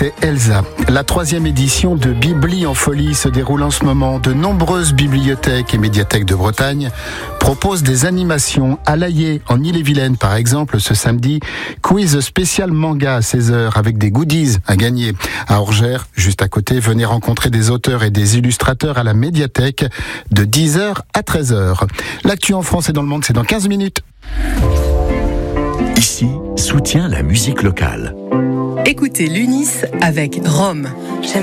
c'est Elsa. La 3e édition de Bibli en folie se déroule en ce moment. De nombreuses bibliothèques et médiathèques de Bretagne proposent des animations. À l'Aillé, en Ille-et-Vilaine par exemple, ce samedi, quiz spécial manga à 16h avec des goodies à gagner. À Orgères, juste à côté, venez rencontrer des auteurs et des illustrateurs à la médiathèque de 10h à 13h. L'actu en France et dans le monde, c'est dans 15 minutes. Ici, soutient la musique locale. Écoutez l'UNIS avec Rome.